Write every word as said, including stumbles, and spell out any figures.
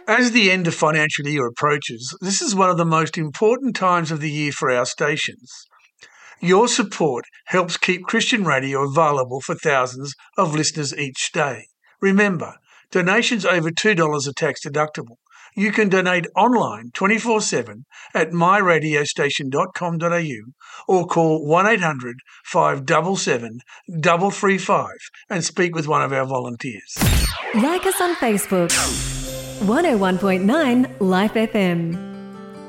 As the end of financial year approaches, this is one of the most important times of the year for our stations. Your support helps keep Christian radio available for thousands of listeners each day. Remember, donations over two dollars are tax deductible. You can donate online twenty-four seven at my radio station dot com dot a u or call one eight hundred, five seven seven, three three five and speak with one of our volunteers. Like us on Facebook. one oh one point nine Life F M.